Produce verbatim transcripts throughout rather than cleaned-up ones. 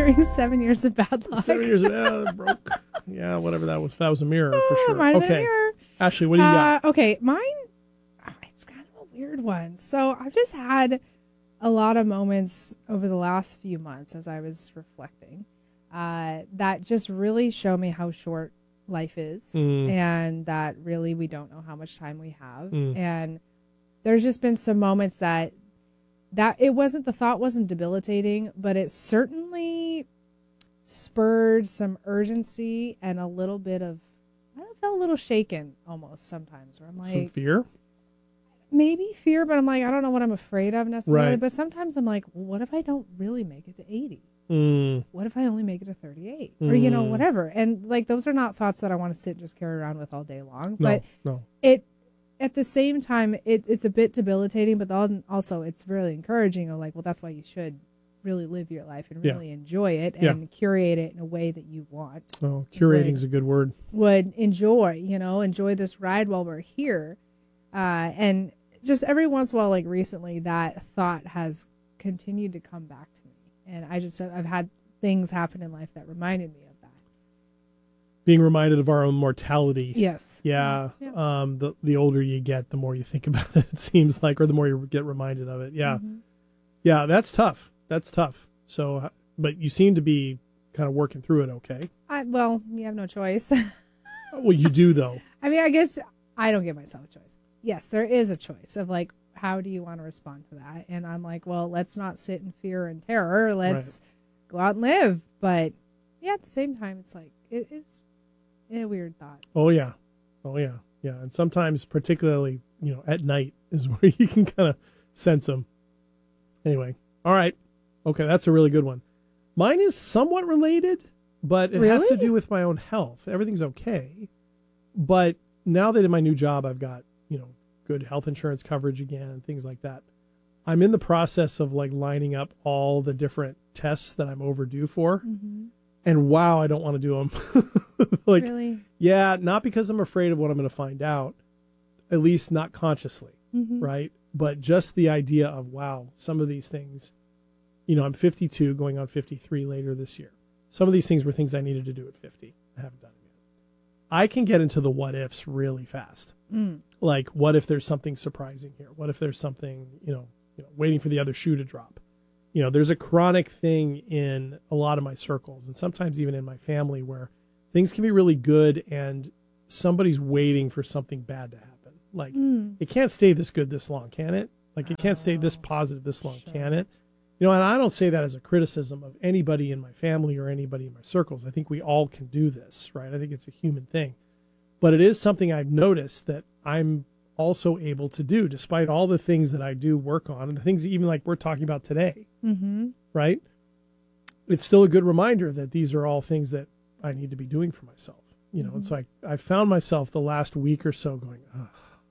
hearing seven years of bad luck. Seven years of uh, broke. Yeah, whatever that was. That was a mirror for Oh, sure. might have been a Okay, mirror. Ashley, what do you got? Uh, okay, mine, oh, it's kind of a weird one. So I've just had a lot of moments over the last few months as I was reflecting uh, that just really show me how short life is Mm. and that really we don't know how much time we have. Mm. And there's just been some moments that that it wasn't, the thought wasn't debilitating, but it certainly spurred some urgency and a little bit of, I don't feel a little shaken almost sometimes where I'm like, Some fear? maybe fear, but I'm like, I don't know what I'm afraid of necessarily. Right. But sometimes I'm like, well, what if I don't really make it to eighty? Mm. What if I only make it to thirty-eight? Or, you know, Mm. whatever. And like, those are not thoughts that I want to sit and just carry around with all day long. No, But no. it, at the same time, it, it's a bit debilitating, but al- also it's really encouraging of like, well, that's why you should really live your life and Yeah. really enjoy it Yeah. and curate it in a way that you want. Oh, curating's a good word. Would enjoy, you know, enjoy this ride while we're here. Uh, and just every once in a while, like recently, that thought has continued to come back to me. And I just, I've had things happen in life that reminded me of that. Being reminded of our own mortality. Yes. Yeah. Yeah. Um, the, the older you get, the more you think about it, it seems like, or the more you get reminded of it. Yeah. Mhm. Yeah, that's tough. That's tough. So, but you seem to be kind of working through it okay. I, well, you have no choice. Well, you do, though. I mean, I guess I don't give myself a choice. Yes, there is a choice of like, how do you want to respond to that? And I'm like, well, let's not sit in fear and terror. Let's go out and live. But yeah, at the same time, it's like, it, it's a weird thought. Oh, yeah. Oh, yeah. Yeah. And sometimes, particularly, you know, at night is where you can kind of sense them. Anyway. All right. Okay. That's a really good one. Mine is somewhat related, but it has to Really? do with my own health. Everything's okay. But now that in my new job, I've got, you know, good health insurance coverage again and things like that. I'm in the process of like lining up all the different tests that I'm overdue for. Mm-hmm. And wow, I don't want to do them. Like, Really? yeah, not because I'm afraid of what I'm going to find out, at least not consciously, Mm-hmm. right? But just the idea of, wow, some of these things, you know, I'm fifty-two going on fifty-three later this year. Some of these things were things I needed to do at fifty. I haven't done it yet. I can get into the what ifs really fast. Mm. Like, what if there's something surprising here? What if there's something, you know, you know, waiting for the other shoe to drop? You know, there's a chronic thing in a lot of my circles and sometimes even in my family where things can be really good and somebody's waiting for something bad to happen. Like, Mm. it can't stay this good this long, can it? Like, it can't stay this positive this long, Sure. can it? You know, and I don't say that as a criticism of anybody in my family or anybody in my circles. I think we all can do this, right? I think it's a human thing. But it is something I've noticed that I'm also able to do despite all the things that I do work on and the things even like we're talking about today, Mm-hmm. right? It's still a good reminder that these are all things that I need to be doing for myself, you know? Mm-hmm. And so I, I found myself the last week or so going, ugh.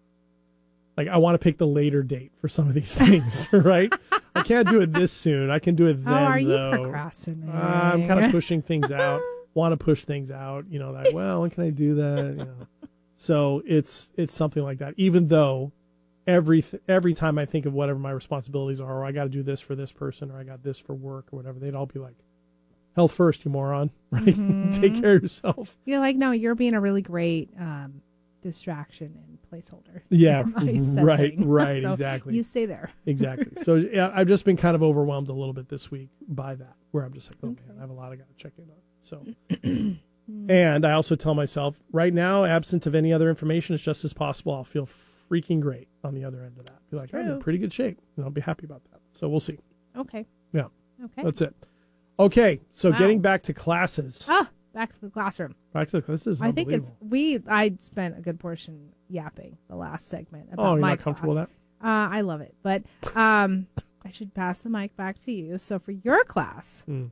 Like, I want to pick the later date for some of these things, right? I can't do it this soon. I can do it then, How are you though. procrastinating? Uh, I'm kind of pushing things out, want to push things out, you know, like, well, when can I do that? You know, so it's, it's something like that, even though every, th- every time I think of whatever my responsibilities are, or I got to do this for this person, or I got this for work or whatever, they'd all be like, health first, you moron, right? Mhm. Take care of yourself. You're like, no, you're being a really great um, distraction and placeholder. Yeah, for my said right, thing. right, So exactly. You stay there. Exactly. So yeah, I've just been kind of overwhelmed a little bit this week by that, where I'm just like, oh Okay. man, I have a lot I got to check in on. So, and I also tell myself right now, absent of any other information, as just as possible, I'll feel freaking great on the other end of that. Be like, I'm in true. pretty good shape, and I'll be happy about that. So we'll see. Okay. Yeah, Okay. that's it. Okay, so Wow. getting back to classes. Ah, back to the classroom. Back to the classes. I think it's we. I spent a good portion yapping the last segment about Oh, you're my not comfortable class. with that? Uh, I love it, but um, I should pass the mic back to you. So for your class, Mm.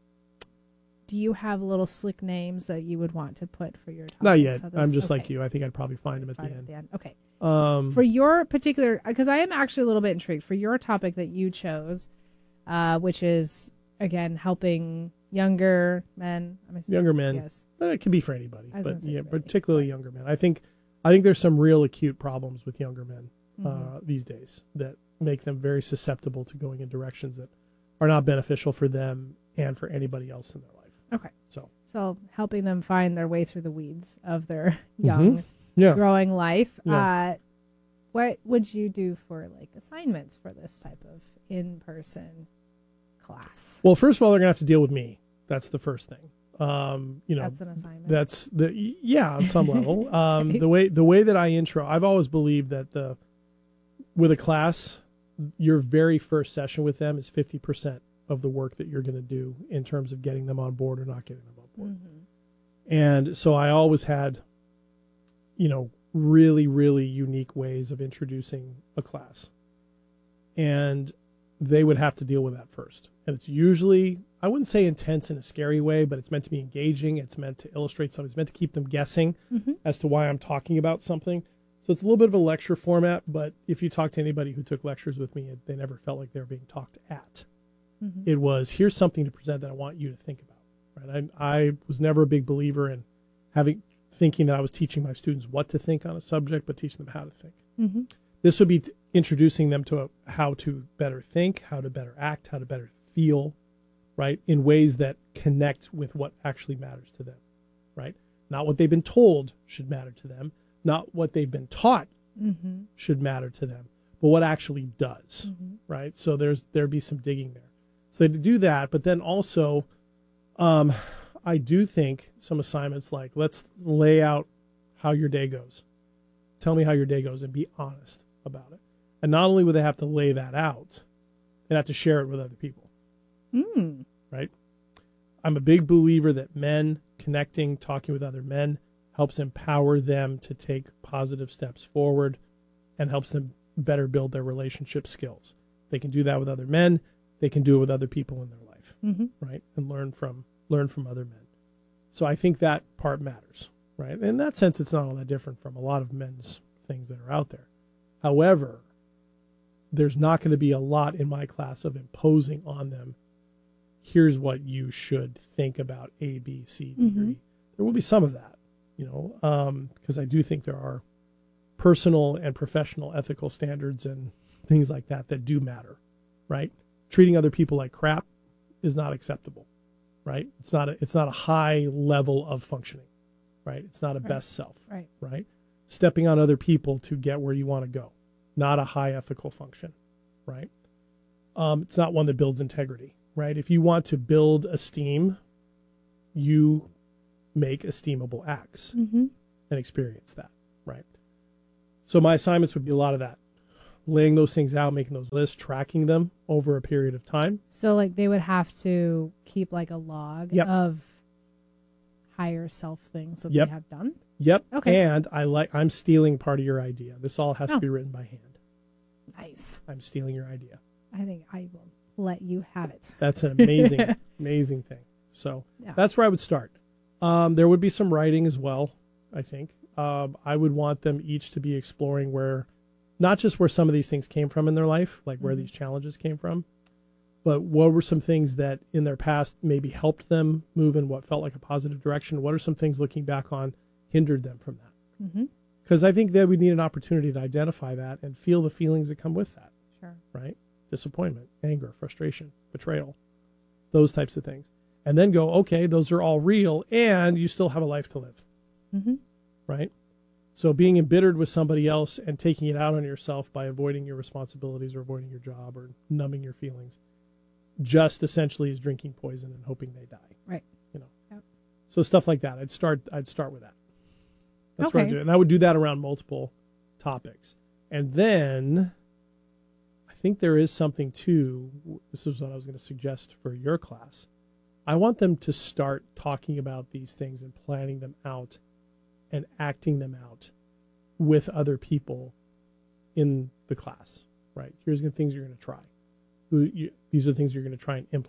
do you have little slick names that you would want to put for your topics? Not yet. So this- I'm just okay. like you. I think I'd probably find them at Find the it end. at the end. Okay. Um, For your particular, because I am actually a little bit intrigued for your topic that you chose, uh, which is again helping younger men. I'm assuming, Younger men. Yes. But it can be for anybody, I was but gonna say yeah, for anybody, particularly but- younger men. I think, I think there's some real acute problems with younger men uh, Mhm. these days that make them very susceptible to going in directions that are not beneficial for them and for anybody else in their life. Okay. So, So helping them find their way through the weeds of their young, Mhm. yeah. growing life. Yeah. Uh, what would you do for like assignments for this type of in-person class? Well, first of all, they're going to have to deal with me. That's the first thing. Um, you know, That's an assignment. that's the, yeah, on some level. Um, Okay. the way, the way that I intro, I've always believed that the, with a class, your very first session with them is fifty percent of the work that you're going to do in terms of getting them on board or not getting them on board. Mm-hmm. And so I always had, you know, really, really unique ways of introducing a class. And they would have to deal with that first. And it's usually, I wouldn't say intense in a scary way, but it's meant to be engaging. It's meant to illustrate something. It's meant to keep them guessing Mm-hmm. as to why I'm talking about something. So it's a little bit of a lecture format, but if you talk to anybody who took lectures with me, they never felt like they were being talked at. Mm-hmm. It was, here's something to present that I want you to think about. Right? I, I was never a big believer in having thinking that I was teaching my students what to think on a subject, but teaching them how to think. Mm-hmm. This would be t- introducing them to a, how to better think, how to better act, how to better feel, right, in ways that connect with what actually matters to them, right? Not what they've been told should matter to them, not what they've been taught Mm-hmm. should matter to them, but what actually does, Mm-hmm. right? So there's there'd be some digging there. So to do that, but then also, um, I do think some assignments like, let's lay out how your day goes. Tell me how your day goes and be honest about it. And not only would they have to lay that out, they have to share it with other people, Mm. right? I'm a big believer that men connecting, talking with other men helps empower them to take positive steps forward and helps them better build their relationship skills. They can do that with other men. They can do it with other people in their life, Mm-hmm. right? And learn from learn from other men. So I think that part matters, right? In that sense, it's not all that different from a lot of men's things that are out there. However, there's not going to be a lot in my class of imposing on them, here's what you should think about A, B, C, D, or Mhm. E. There will be some of that, you know, um, because I do think there are personal and professional ethical standards and things like that that do matter, right? Treating other people like crap is not acceptable, right? It's not a, it's not a high level of functioning, right? It's not a Right. best self, Right. right? Stepping on other people to get where you want to go, not a high ethical function, right? Um, it's not one that builds integrity, right? If you want to build esteem, you make esteemable acts Mm-hmm. and experience that, right? So my assignments would be a lot of that, laying those things out, making those lists, tracking them over a period of time. So like they would have to keep like a log Yep. of higher self things that Yep. they have done. Yep. Okay. And I like, I'm stealing part of your idea. This all has Oh. to be written by hand. Nice. I'm stealing your idea. I think I will let you have it. That's an amazing, amazing thing. So Yeah. that's where I would start. Um, there would be some writing as well, I think. Um, I would want them each to be exploring where, not just where some of these things came from in their life, like where Mhm. these challenges came from, but what were some things that in their past maybe helped them move in what felt like a positive direction? What are some things looking back on hindered them from that? Mm-hmm. Because I think that we need an opportunity to identify that and feel the feelings that come with that, Sure. right? Disappointment, anger, frustration, betrayal, those types of things. And then go, okay, those are all real and you still have a life to live, Mm-hmm. right? So being embittered with somebody else and taking it out on yourself by avoiding your responsibilities or avoiding your job or numbing your feelings just essentially is drinking poison and hoping they die. Right. You know. Yep. So stuff like that. I'd start I'd start with that. That's what I Okay. do. And I would do that around multiple topics. And then I think there is something too, this is what I was going to suggest for your class. I want them to start talking about these things and planning them out and acting them out with other people in the class, right? Here's the things you're going to try. Who you, these are the things you're going to try and implement.